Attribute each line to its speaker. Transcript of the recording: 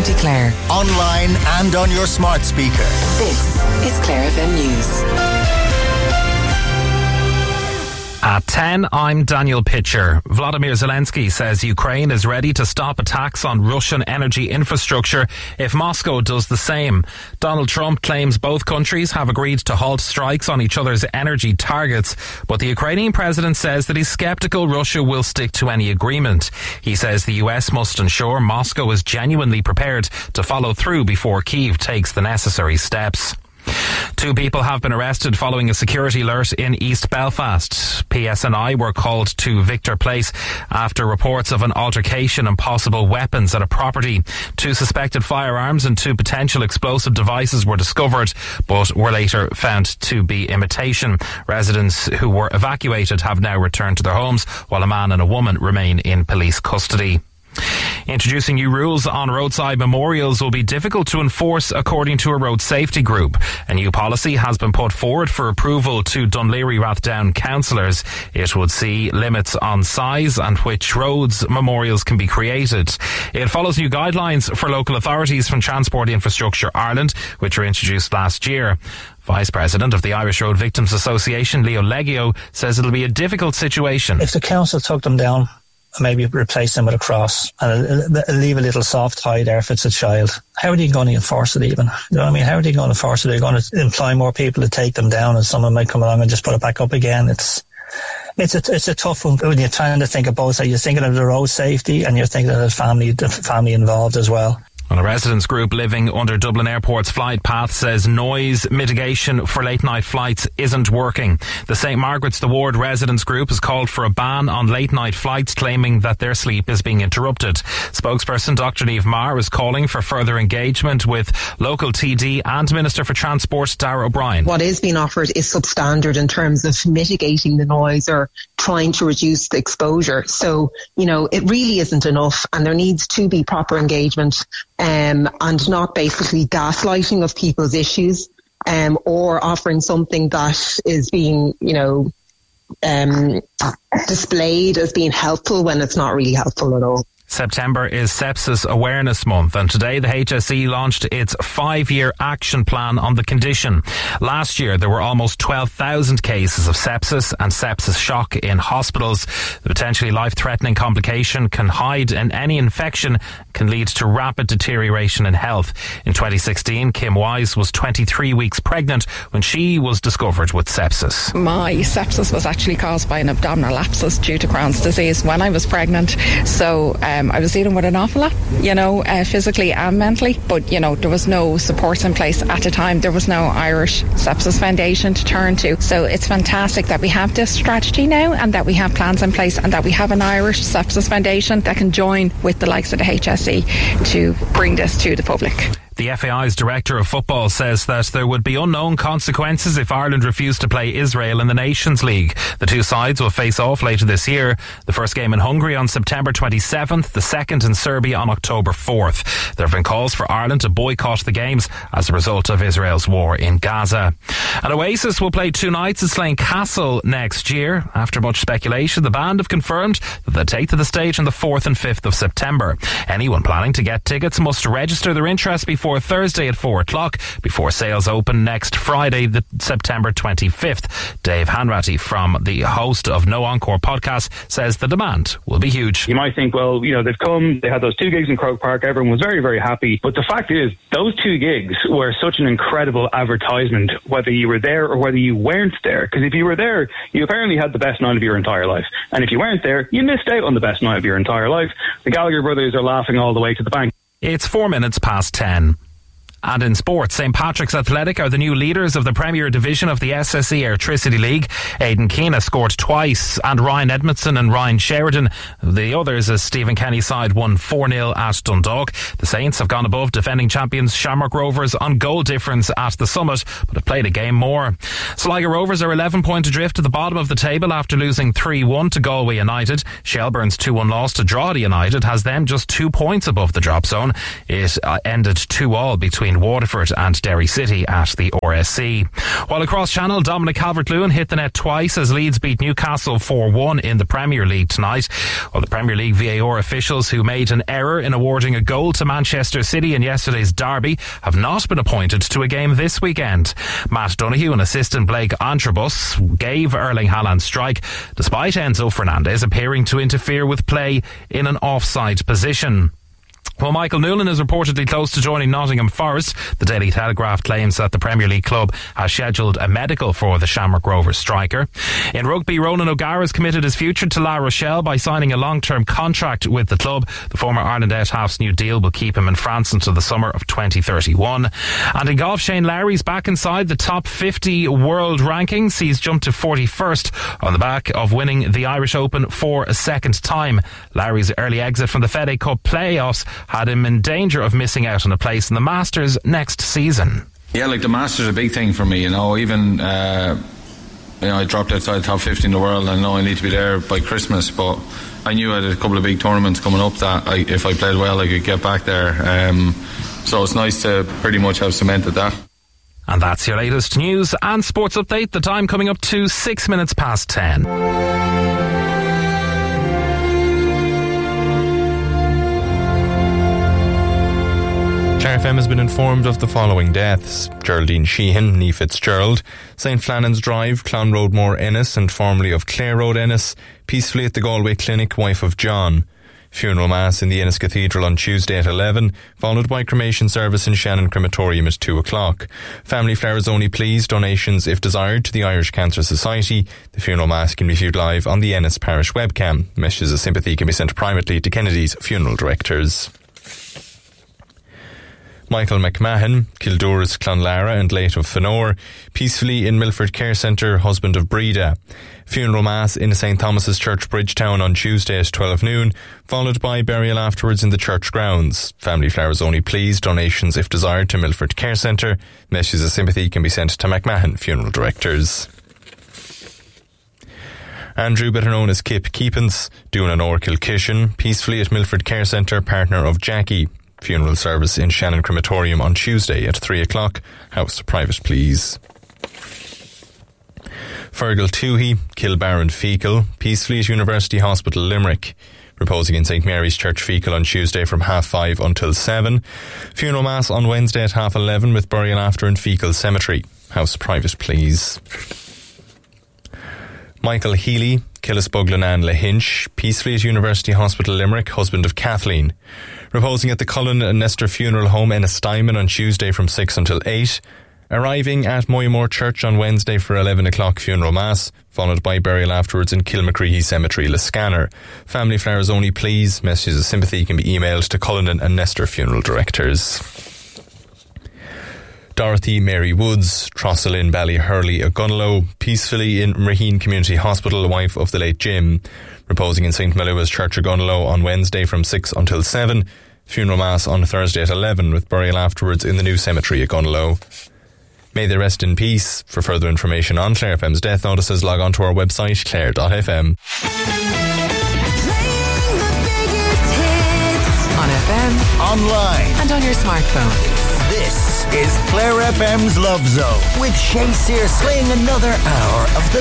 Speaker 1: County Clare.
Speaker 2: Online and on your smart speaker.
Speaker 1: This is Clare FM News.
Speaker 3: At 10, I'm Daniel Pitcher. Vladimir Zelensky says Ukraine is ready to stop attacks on Russian energy infrastructure if Moscow does the same. Donald Trump claims both countries have agreed to halt strikes on each other's energy targets, but the Ukrainian president says that he's sceptical Russia will stick to any agreement. He says the US must ensure Moscow is genuinely prepared to follow through before Kyiv takes the necessary steps. 2 people have been arrested following a security alert in East Belfast. PSNI were called to Victor Place after reports of an altercation and possible weapons at a property. 2 suspected firearms and 2 potential explosive devices were discovered, but were later found to be imitation. Residents who were evacuated have now returned to their homes, while a man and a woman remain in police custody. Introducing new rules on roadside memorials will be difficult to enforce, according to a road safety group. A new policy has been put forward for approval to Dunleary Rathdown councillors. It would see limits on size and which roads memorials can be created. It follows new guidelines for local authorities from Transport Infrastructure Ireland, which were introduced last year. Vice President of the Irish Road Victims Association, Leo Leggio, says it'll be a difficult situation.
Speaker 4: If the council took them down, maybe replace them with a cross and leave a little soft tie there if it's a child. How are they going to enforce it even? You know what I mean? How are they going to enforce it? They're going to employ more people to take them down and someone might come along and just put it back up again. It's a tough one when you're trying to think of both. So you're thinking of the road safety and you're thinking of the family involved as well.
Speaker 3: Well, a residents group living under Dublin Airport's flight path says noise mitigation for late night flights isn't working. The St Margaret's the Ward residents group has called for a ban on late night flights, claiming that their sleep is being interrupted. Spokesperson Dr. Niamh Maher is calling for further engagement with local TD and Minister for Transport Darragh O'Brien.
Speaker 5: What is being offered is substandard in terms of mitigating the noise or trying to reduce the exposure. So, it really isn't enough, and there needs to be proper engagement and not basically gaslighting of people's issues or offering something that is being, displayed as being helpful when it's not really helpful at all.
Speaker 3: September is Sepsis Awareness Month, and today the HSE launched its 5-year action plan on the condition. Last year there were almost 12,000 cases of sepsis and sepsis shock in hospitals. The potentially life-threatening complication can hide in any infection, can lead to rapid deterioration in health. In 2016, Kim Wise was 23 weeks pregnant when she was discovered with sepsis.
Speaker 6: My sepsis was actually caused by an abdominal abscess due to Crohn's disease when I was pregnant. So I was dealing with an awful lot, physically and mentally. But, there was no supports in place at the time. There was no Irish Sepsis Foundation to turn to. So it's fantastic that we have this strategy now and that we have plans in place and that we have an Irish Sepsis Foundation that can join with the likes of the HSE to bring this to the public.
Speaker 3: The FAI's Director of Football says that there would be unknown consequences if Ireland refused to play Israel in the Nations League. The 2 sides will face off later this year. The first game in Hungary on September 27th, the second in Serbia on October 4th. There have been calls for Ireland to boycott the games as a result of Israel's war in Gaza. And Oasis will play 2 nights at Slane Castle next year. After much speculation, the band have confirmed that they'll take to the stage on the 4th and 5th of September. Anyone planning to get tickets must register their interest before Thursday at 4 o'clock, before sales open next Friday, the September 25th. Dave Hanratty, from the host of No Encore podcast, says the demand will be huge.
Speaker 7: You might think, well, they've come, they had those 2 gigs in Croke Park, everyone was very, very happy. But the fact is, those 2 gigs were such an incredible advertisement, whether you were there or whether you weren't there. Because if you were there, you apparently had the best night of your entire life. And if you weren't there, you missed out on the best night of your entire life. The Gallagher brothers are laughing all the way to the bank.
Speaker 3: It's 4 minutes past 10. And in sports, St Patrick's Athletic are the new leaders of the Premier Division of the SSE Airtricity League. Aidan Keena scored twice, and Ryan Edmondson and Ryan Sheridan. The others, as Stephen Kenny's side, won 4-0 at Dundalk. The Saints have gone above defending champions Shamrock Rovers on goal difference at the Summit, but have played a game more. Sligo Rovers are 11 points adrift at the bottom of the table after losing 3-1 to Galway United. Shelbourne's 2-1 loss to Drogheda United has them just 2 points above the drop zone. It ended 2-2 between between Waterford and Derry City at the RSC. While across Channel, Dominic Calvert-Lewin hit the net twice as Leeds beat Newcastle 4-1 in the Premier League tonight. Well, the Premier League VAR officials who made an error in awarding a goal to Manchester City in yesterday's derby have not been appointed to a game this weekend. Matt Donoghue and assistant Blake Antrobus gave Erling Haaland's strike, despite Enzo Fernandez appearing to interfere with play in an offside position. Well, Michael Newland is reportedly close to joining Nottingham Forest. The Daily Telegraph claims that the Premier League club has scheduled a medical for the Shamrock Rovers striker. In rugby, Ronan O'Gara has committed his future to La Rochelle by signing a long-term contract with the club. The former Ireland out-half's new deal will keep him in France until the summer of 2031. And in golf, Shane Lowry's back inside the top 50 world rankings. He's jumped to 41st on the back of winning the Irish Open for a second time. Lowry's early exit from the FedEx Cup playoffs had him in danger of missing out on a place in the Masters next season.
Speaker 8: Yeah, like the Masters is a big thing for me, even I dropped outside the top 50 in the world. I know I need to be there by Christmas, but I knew I had a couple of big tournaments coming up that if I played well I could get back there, so it's nice to pretty much have cemented that.
Speaker 3: And that's your latest news and sports update. The time coming up to 6 minutes past 10.
Speaker 9: Clare FM has been informed of the following deaths: Geraldine Sheehan, née Fitzgerald, St Flannan's Drive, Clon Road Moor Ennis, and formerly of Clare Road Ennis, peacefully at the Galway Clinic, wife of John. Funeral Mass in the Ennis Cathedral on Tuesday at 11, followed by cremation service in Shannon Crematorium at 2 o'clock. Family flowers only, please. Donations, if desired, to the Irish Cancer Society. The funeral mass can be viewed live on the Ennis Parish webcam. Messages of sympathy can be sent privately to Kennedy's funeral directors. Michael McMahon, Kildore's Clonlara and late of Fenor, peacefully in Milford Care Centre, husband of Breda. Funeral Mass in St Thomas's Church, Bridgetown on Tuesday at 12 noon, followed by burial afterwards in the church grounds. Family flowers only, please. Donations, if desired, to Milford Care Centre. Messages of sympathy can be sent to McMahon funeral directors. Andrew, better known as Kip Keepens, Dúnan Ór Kilkishen, peacefully at Milford Care Centre, partner of Jackie. Funeral service in Shannon Crematorium on Tuesday at 3 o'clock. House private, please. Fergal Toohey, Kilbarron Fecal, peacefully at University Hospital, Limerick. Reposing in St Mary's Church, Fecal on Tuesday from 5:30 until 7. Funeral Mass on Wednesday at 11:30 with burial after in Fecal Cemetery. House private, please. Michael Healy, Killisbuglanan Lahinch, peacefully at University Hospital, Limerick, husband of Kathleen. Reposing at the Cullen and Nestor Funeral Home in Ennistimon on Tuesday from 6 until 8. Arriving at Moymore Church on Wednesday for 11 o'clock funeral mass, followed by burial afterwards in Kilmacreehey Cemetery, Liscannor. Family flowers only, please. Messages of sympathy can be emailed to Cullinan and Nestor funeral directors. Dorothy Mary Woods, Trosselin Ballyhurley, Agunlow, peacefully in Raheen Community Hospital, wife of the late Jim. Reposing in St Malua's Church, Agunlow on Wednesday from 6 until 7. Funeral Mass on Thursday at 11 with burial afterwards in the new cemetery at Agunlow. May they rest in peace. For further information on Clare FM's death notices, log on to our website, clare.fm.
Speaker 1: On FM,
Speaker 2: online,
Speaker 1: and on your smartphone.
Speaker 2: This is Clare FM's Love Zone with Shay Sears playing another hour of the